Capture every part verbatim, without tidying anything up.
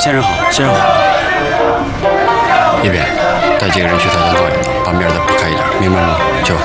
先生好，先生好。一边带几个人去桃江草原道，旁边的避开一点，明白吗？就。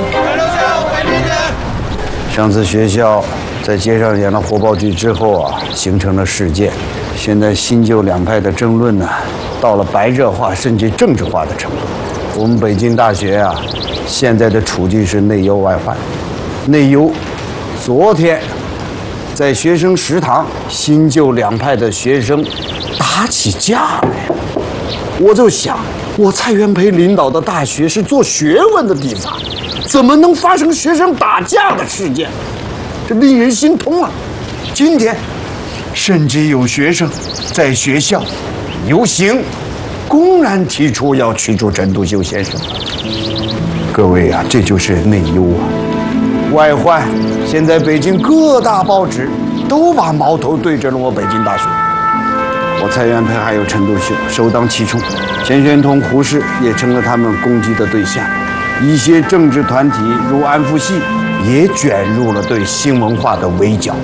上次学校在街上演了火爆剧之后啊，形成了事件。现在新旧两派的争论呢，到了白热化甚至政治化的程度。我们北京大学啊，现在的处境是内忧外患。内忧，昨天在学生食堂，新旧两派的学生打起架来。我就想，我蔡元培领导的大学是做学问的地方，怎么能发生学生打架的事件？这令人心痛啊！今天，甚至有学生在学校游行，公然提出要驱逐陈独秀先生。各位啊，这就是内忧啊！外患，现在北京各大报纸都把矛头对准了我北京大学。我蔡元培还有陈独秀首当其冲，钱玄同、胡适也成了他们攻击的对象。一些政治团体如安福系也卷入了对新文化的围剿。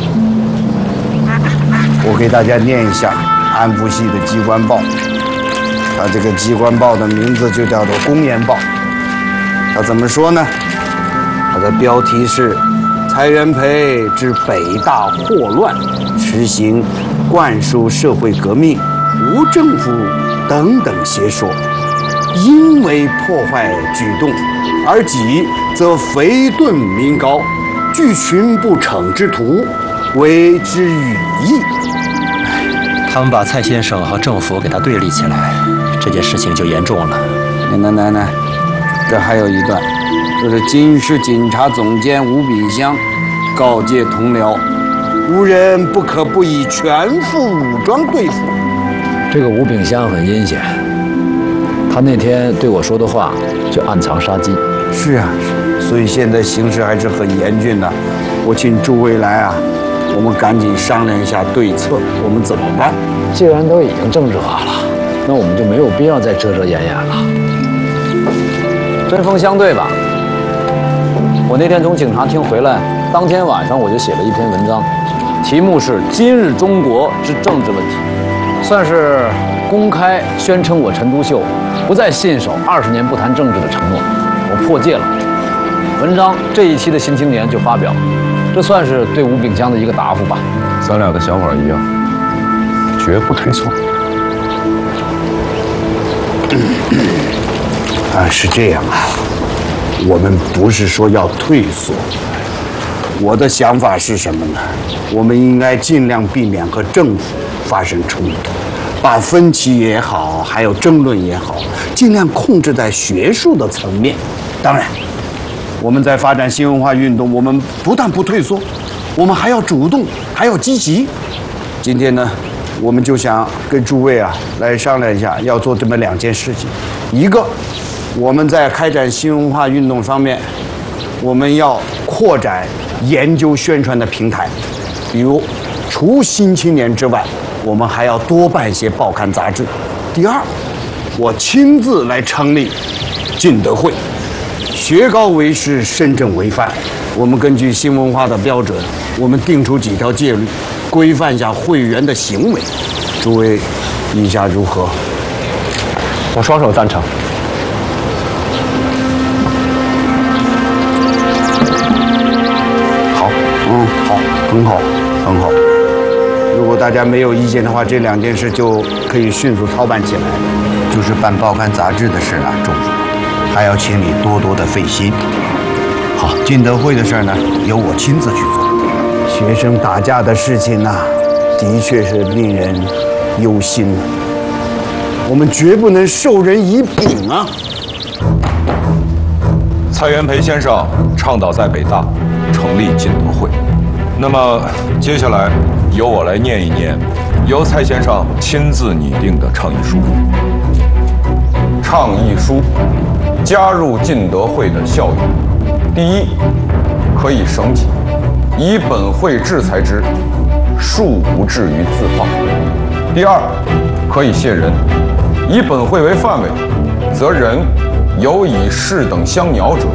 我给大家念一下安福系的机关报，它这个机关报的名字就叫做《公研报》。它怎么说呢？它的标题是蔡元培之北大祸乱，实行灌输社会革命、无政府等等邪说，因为破坏举动而己则肥顿民膏，据群不逞之徒，为之语义。 他们把蔡先生和政府给他对立起来，这件事情就严重了。 来来来，这还有一段，就是今市警察总监吴炳湘告诫同僚，无人不可不以全副武装对付。 这个吴炳湘很阴险，他那天对我说的话就暗藏杀机。 是啊，所以现在形势还是很严峻的。我请诸位来啊，我们赶紧商量一下对策，我们怎么办？ 既然都已经政治化了，那我们就没有必要再遮遮掩掩了。针锋相对吧。我那天从警察厅回来，当天晚上我就写了一篇文章，题目是《今日中国之政治问题》，算是公开宣称我陈独秀不再信守二十年不谈政治的承诺，我破戒了。文章这一期的《新青年》就发表，这算是对吴炳湘的一个答复吧。 咱俩的想法一样，绝不退缩。 啊，是这样啊，我们不是说要退缩。我的想法是什么呢？我们应该尽量避免和政府发生冲突，把分歧也好，还有争论也好，尽量控制在学术的层面。当然，我们在发展新文化运动，我们不但不退缩，我们还要主动，还要积极。今天呢，我们就想跟诸位啊来商量一下，要做这么两件事情。一个，我们在开展新文化运动方面，我们要扩展研究宣传的平台，比如除《新青年》之外，我们还要多办一些报刊杂志。第二，我亲自来成立进德会，学高为师，身正为范。我们根据新文化的标准，我们定出几条戒律，规范一下会员的行为。诸位意下如何？ 我双手赞成。 好，嗯，好，很好，很好。如果大家没有意见的话，这两件事就可以迅速操办起来。就是办报刊杂志的事啊，仲甫，还要请你多多的费心。好，进德会的事呢，由我亲自去做。学生打架的事情呢、啊，的确是令人忧心的。我们绝不能授人以柄啊！ 蔡元培先生倡导在北大成立进德会，那么接下来由我来念一念由蔡先生亲自拟定的倡议书。倡议书：加入进德会的效用，第一，可以省己，以本会制裁之，庶不至于自放；第二，可以卸人，以本会为范围，则人有以士等相鸟者，